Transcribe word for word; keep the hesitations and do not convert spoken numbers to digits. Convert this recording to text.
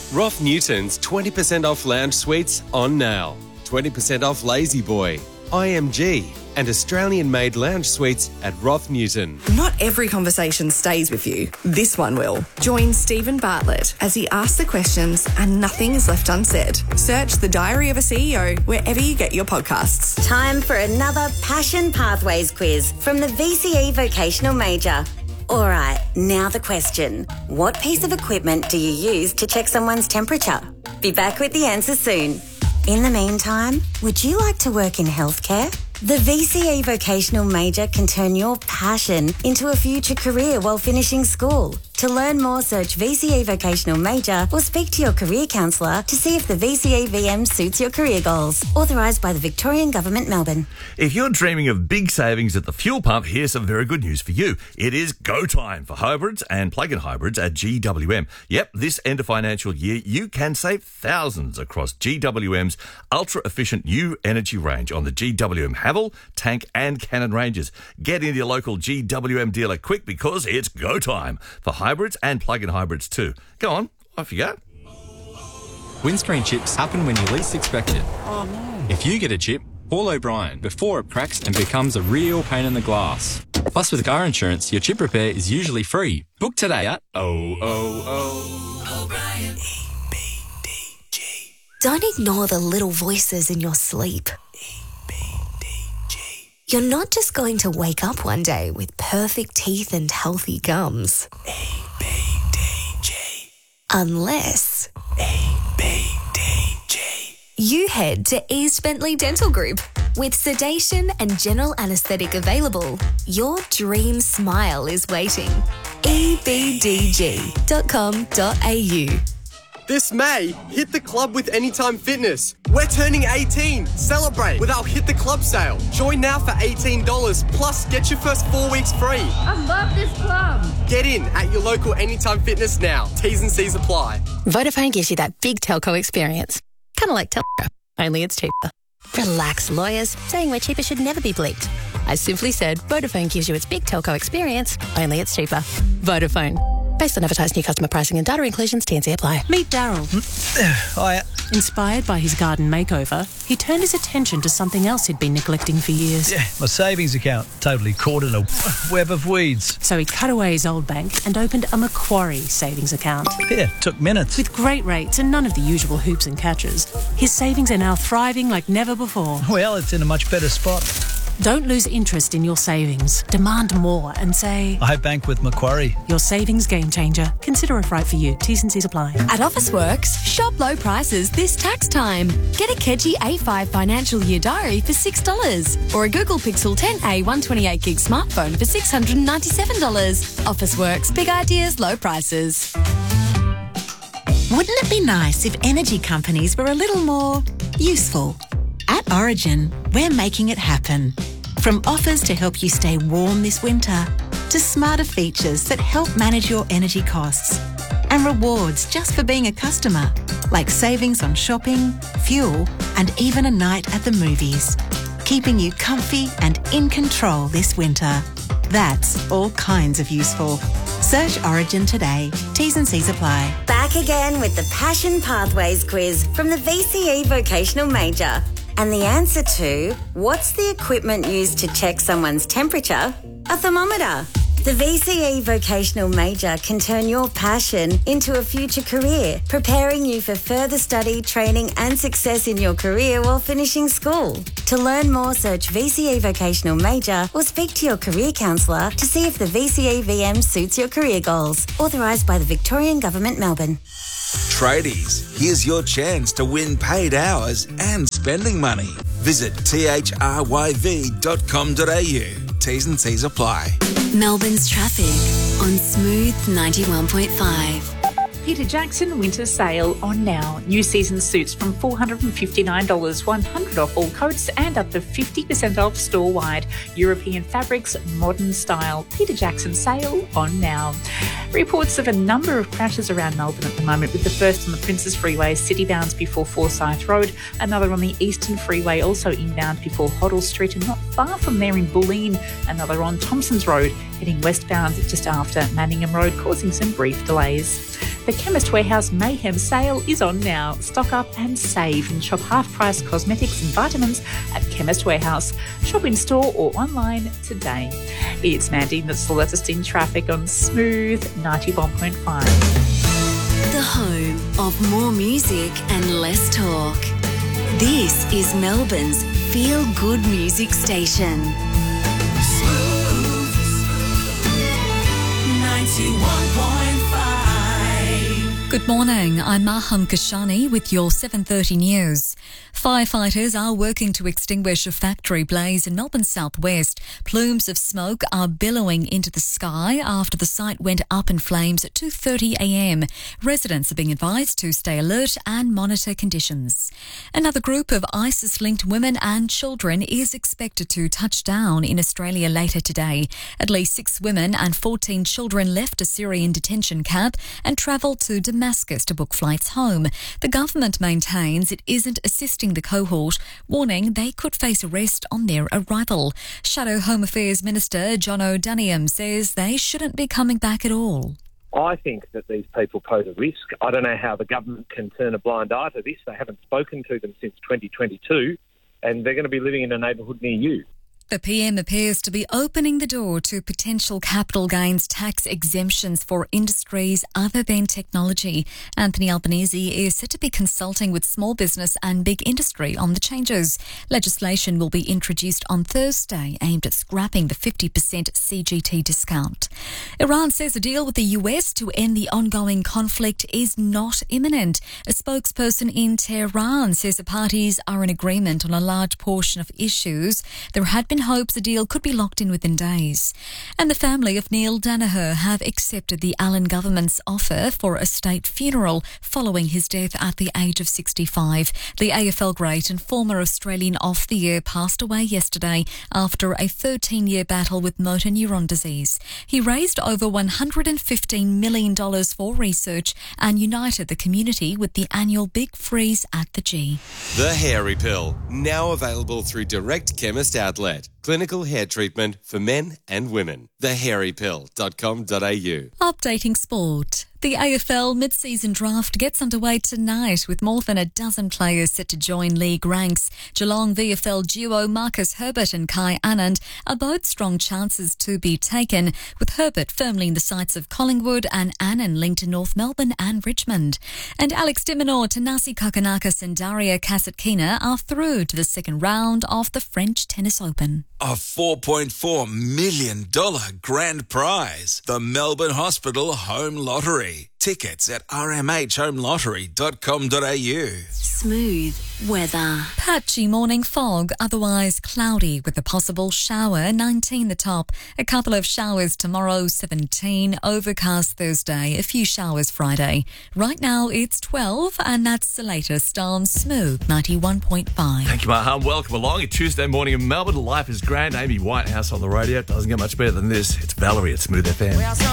Roth Newton's twenty percent off lounge suites on now. twenty percent off Lazy Boy, I M G and Australian-made lounge suites at Roth Newton. Not every conversation stays with you. This one will. Join Stephen Bartlett as he asks the questions and nothing is left unsaid. Search The Diary of a C E O wherever you get your podcasts. Time for another Passion Pathways quiz from the V C E Vocational Major. All right, now the question. What piece of equipment do you use to check someone's temperature? Be back with the answer soon. In the meantime, would you like to work in healthcare? The V C E Vocational Major can turn your passion into a future career while finishing school. To learn more, search V C E Vocational Major or speak to your career counsellor to see if the V C E V M suits your career goals. Authorised by the Victorian Government, Melbourne. If you're dreaming of big savings at the fuel pump, here's some very good news for you. It is go time for hybrids and plug-in hybrids at G W M. Yep, this end of financial year, you can save thousands across G W M's ultra-efficient new energy range on the G W M Haval, Tank and Cannon ranges. Get into your local G W M dealer quick because it's go time for hybrids and plug-in hybrids too. Go on, off you go. Windscreen chips happen when you least expect it. Oh no. If you get a chip, call O'Brien before it cracks and becomes a real pain in the glass. Plus, with car insurance, your chip repair is usually free. Book today at oh oh oh O'Brien. E B D G. Don't ignore the little voices in your sleep. E B D G. You're not just going to wake up one day with perfect teeth and healthy gums. E B D G. Unless... E B D G. You head to East Bentley Dental Group. With sedation and general anaesthetic available, your dream smile is waiting. e b d g dot com dot a u. This May, hit the club with Anytime Fitness. We're turning eighteen. Celebrate with our Hit the Club sale. Join now for eighteen dollars, plus get your first four weeks free. I love this club. Get in at your local Anytime Fitness now. T's and C's apply. Vodafone gives you that big telco experience. Kind of like telco, only it's cheaper. Relax, lawyers. Saying we're cheaper should never be bleeped. I simply said Vodafone gives you its big telco experience, only it's cheaper. Vodafone. Based on advertised new customer pricing and data inclusions, T and C apply. Meet Daryl. Hiya. Inspired by his garden makeover, he turned his attention to something else he'd been neglecting for years. Yeah, my savings account, totally caught in a web of weeds. So he cut away his old bank and opened a Macquarie savings account. Yeah, took minutes. With great rates and none of the usual hoops and catches, his savings are now thriving like never before. Well, it's in a much better spot. Don't lose interest in your savings. Demand more and say... I bank with Macquarie. Your savings game changer. Consider if right for you. T's and C's apply. At Officeworks, shop low prices this tax time. Get a Kedgie A five financial year diary for six dollars or a Google Pixel ten A one twenty-eight gig smartphone for six hundred ninety-seven dollars. Officeworks, big ideas, low prices. Wouldn't it be nice if energy companies were a little more useful? At Origin, we're making it happen. From offers to help you stay warm this winter, to smarter features that help manage your energy costs, and rewards just for being a customer, like savings on shopping, fuel, and even a night at the movies, keeping you comfy and in control this winter. That's all kinds of useful. Search Origin today. T's and C's apply. Back again with the Passion Pathways quiz from the V C E Vocational Major. And the answer to, what's the equipment used to check someone's temperature? A thermometer. The V C E Vocational Major can turn your passion into a future career, preparing you for further study, training and success in your career while finishing school. To learn more, search V C E Vocational Major or speak to your career counsellor to see if the V C E V M suits your career goals. Authorised by the Victorian Government, Melbourne. Tradies, here's your chance to win paid hours and spending money. Visit t h r y v dot com dot a u. T's and C's apply. Melbourne's traffic on Smooth ninety-one point five. Peter Jackson winter sale on now. New season suits from four hundred fifty-nine dollars, one hundred dollars off all coats and up to fifty percent off store-wide. European fabrics, modern style. Peter Jackson sale on now. Reports of a number of crashes around Melbourne at the moment, with the first on the Princes Freeway, citybound before Forsyth Road, another on the Eastern Freeway, also inbound before Hoddle Street, and not far from there in Bulleen, another on Thompson's Road, heading westbound just after Manningham Road, causing some brief delays. The Chemist Warehouse Mayhem sale is on now. Stock up and save and shop half-price cosmetics and vitamins at Chemist Warehouse. Shop in store or online today. It's Mandy that's the latest in traffic on Smooth ninety-one point five. The home of more music and less talk. This is Melbourne's feel-good music station. ninety-one point five. Good morning, I'm Maham Kashani with your seven thirty news. Firefighters are working to extinguish a factory blaze in Melbourne's southwest. Plumes of smoke are billowing into the sky after the site went up in flames at two thirty a m. Residents are being advised to stay alert and monitor conditions. Another group of ISIS-linked women and children is expected to touch down in Australia later today. At least six women and fourteen children left a Syrian detention camp and travelled to Damascus to book flights home. The government maintains it isn't assisting the cohort, warning they could face arrest on their arrival. Shadow Home Affairs Minister John O'Daniam says they shouldn't be coming back at all. I think that these people pose a risk. I don't know how the government can turn a blind eye to this. They haven't spoken to them since twenty twenty-two, and they're going to be living in a neighbourhood near you. The P M appears to be opening the door to potential capital gains tax exemptions for industries other than technology. Anthony Albanese is said to be consulting with small business and big industry on the changes. Legislation will be introduced on Thursday aimed at scrapping the fifty percent C G T discount. Iran says a deal with the U S to end the ongoing conflict is not imminent. A spokesperson in Tehran says the parties are in agreement on a large portion of issues. There had been hopes the deal could be locked in within days. And the family of Neil Danaher have accepted the Allen government's offer for a state funeral following his death at the age of sixty-five. The A F L great and former Australian off the year passed away yesterday after a thirteen-year battle with motor neuron disease. He raised over one hundred fifteen million dollars for research and united the community with the annual Big Freeze at the G. The Hairy Pill, now available through Direct Chemist Outlet. Clinical hair treatment for men and women. the hairy pill dot com dot a u. Updating sport. The A F L mid-season draft gets underway tonight with more than a dozen players set to join league ranks. Geelong V F L duo Marcus Herbert and Kai Anand are both strong chances to be taken, with Herbert firmly in the sights of Collingwood and Anand linked to North Melbourne and Richmond. And Alex de Minaur, Tanasi Kakanakis and Daria Kasatkina are through to the second round of the French Tennis Open. A four point four million dollars grand prize. The Melbourne Hospital Home Lottery. Tickets at r m h home lottery dot com dot a u. Smooth weather. Patchy morning fog, otherwise cloudy with a possible shower, nineteen the top. A couple of showers tomorrow, seventeen. Overcast Thursday, a few showers Friday. Right now it's twelve, and that's the latest on Smooth ninety-one point five. Thank you, Maham. Welcome along. A Tuesday morning in Melbourne. Life is grand. Amy Whitehouse on the radio. It doesn't get much better than this. It's Valerie at Smooth F M.